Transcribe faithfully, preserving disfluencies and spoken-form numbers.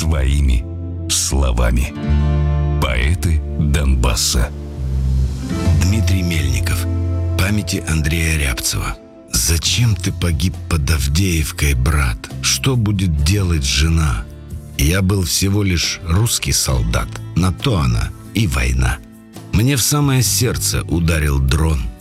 своими словами. Поэты Донбасса. Дмитрий Мельников. Памяти Андрея Рябцева. Зачем ты погиб под Авдеевкой, брат? Что будет делать жена? Я был всего лишь русский солдат. На то она и война. Мне в самое сердце ударил дрон.